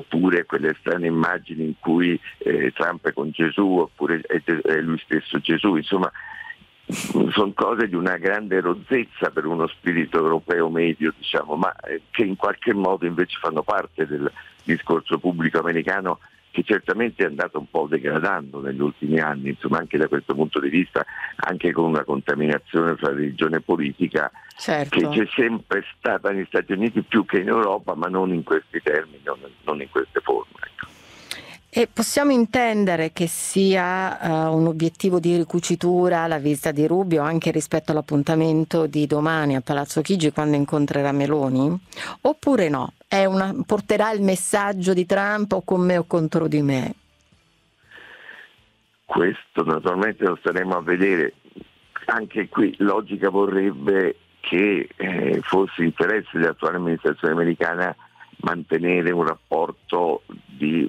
oppure quelle strane immagini in cui Trump è con Gesù, oppure è lui stesso Gesù, insomma sono cose di una grande rozzezza per uno spirito europeo medio, diciamo, ma che in qualche modo invece fanno parte del discorso pubblico americano, che certamente è andato un po' degradando negli ultimi anni, insomma, anche da questo punto di vista, anche con una contaminazione fra religione e politica, certo, che c'è sempre stata negli Stati Uniti più che in Europa, ma non in questi termini, non in queste forme. Ecco. E possiamo intendere che sia un obiettivo di ricucitura la visita di Rubio anche rispetto all'appuntamento di domani a Palazzo Chigi quando incontrerà Meloni? Oppure no? Porterà il messaggio di Trump o con me o contro di me? Questo naturalmente lo staremo a vedere. Anche qui logica vorrebbe che fosse interesse dell'attuale amministrazione americana mantenere un rapporto di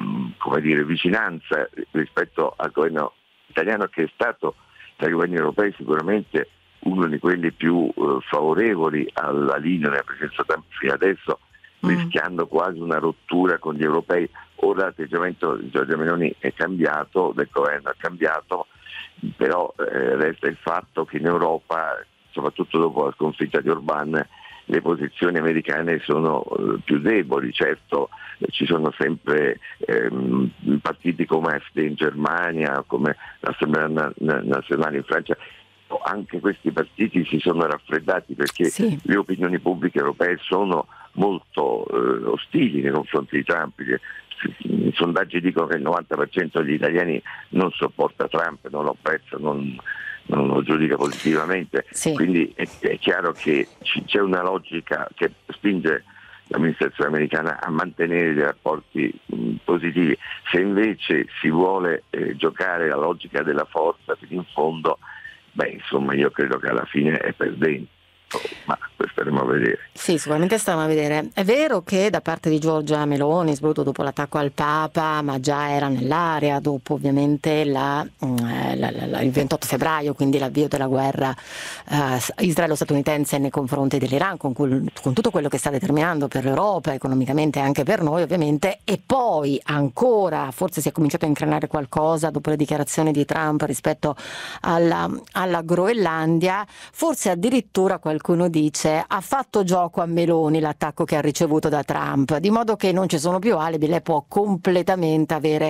vicinanza rispetto al governo italiano, che è stato tra i governi europei sicuramente uno di quelli più favorevoli alla linea della presidenza Trump fino adesso, rischiando quasi una rottura con gli europei. Ora l'atteggiamento di Giorgia Meloni è cambiato, del governo è cambiato, però resta il fatto che in Europa, soprattutto dopo la sconfitta di Orbán, le posizioni americane sono più deboli. Certo, ci sono sempre partiti come AfD in Germania, come l'Assemblea Nazionale in Francia. Anche questi partiti si sono raffreddati perché sì, le opinioni pubbliche europee sono molto ostili nei confronti di Trump. I sondaggi dicono che il 90% degli italiani non sopporta Trump, non lo apprezza, non lo giudica positivamente, sì. Quindi è chiaro che c'è una logica che spinge l'amministrazione americana a mantenere dei rapporti positivi. Se invece si vuole giocare la logica della forza fino in fondo, insomma io credo che alla fine è perdente. Ma staremo a vedere. Sì, sicuramente staremo a vedere. È vero che da parte di Giorgia Meloni, soprattutto dopo l'attacco al Papa, ma già era nell'area dopo ovviamente il 28 febbraio, quindi l'avvio della guerra israelo-statunitense nei confronti dell'Iran, con tutto quello che sta determinando per l'Europa, economicamente e anche per noi ovviamente, e poi ancora forse si è cominciato a incrinare qualcosa dopo le dichiarazioni di Trump rispetto alla Groenlandia, forse addirittura qualcuno dice ha fatto gioco a Meloni l'attacco che ha ricevuto da Trump, di modo che non ci sono più alibi, lei può completamente avere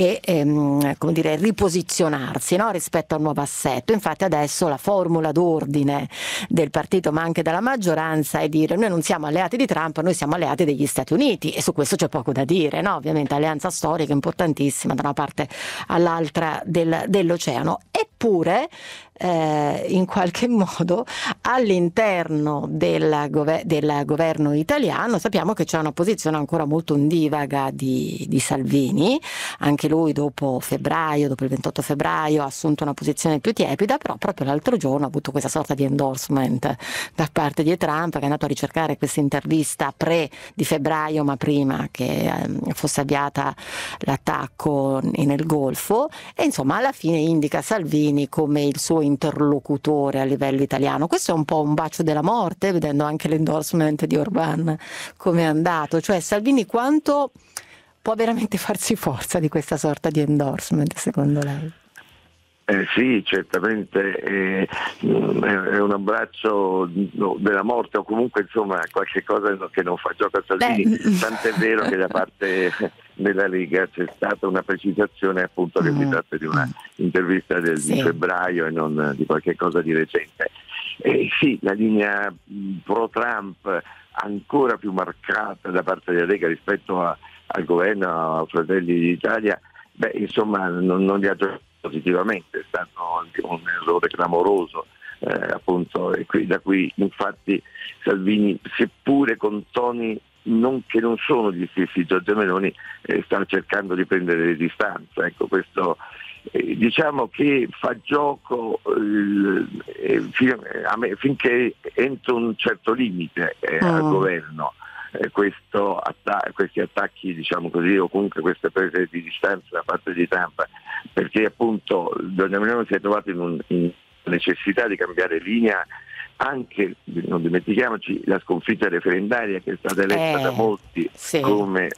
riposizionarsi, no? Rispetto al nuovo assetto. Infatti adesso la formula d'ordine del partito ma anche della maggioranza è dire noi non siamo alleati di Trump, noi siamo alleati degli Stati Uniti, e su questo c'è poco da dire, no? Ovviamente alleanza storica importantissima da una parte all'altra dell'oceano. Eppure in qualche modo all'interno del governo italiano sappiamo che c'è una posizione ancora molto ondivaga di Salvini. Anche lui dopo il 28 febbraio ha assunto una posizione più tiepida, però proprio l'altro giorno ha avuto questa sorta di endorsement da parte di Trump, che è andato a ricercare questa intervista di febbraio, ma prima che fosse avviata l'attacco nel Golfo, e insomma alla fine indica Salvini come il suo interlocutore a livello italiano. Questo è un po' un bacio della morte, vedendo anche l'endorsement di Orbán come è andato. Cioè Salvini quanto può veramente farsi forza di questa sorta di endorsement, secondo lei? Sì, certamente è un abbraccio della morte, o comunque insomma qualche cosa che non fa gioco a Salvini. Tant'è vero che da parte della Lega c'è stata una precisazione, appunto, che si tratta di una intervista di febbraio e non di qualche cosa di recente. Sì, la linea pro Trump ancora più marcata da parte della Lega rispetto al governo, a Fratelli d'Italia, insomma non li ha giocato positivamente, è stato un errore clamoroso, appunto, e da qui infatti Salvini, seppure con toni che non sono gli stessi Giorgia Meloni, sta cercando di prendere le distanze. Ecco, questo diciamo che fa gioco finché entro un certo limite al governo. Questi attacchi, diciamo così, o comunque queste prese di distanza da parte di Trump, perché appunto Giorgia Meloni si è trovato in necessità di cambiare linea, anche, non dimentichiamoci, la sconfitta referendaria che è stata eletta da molti come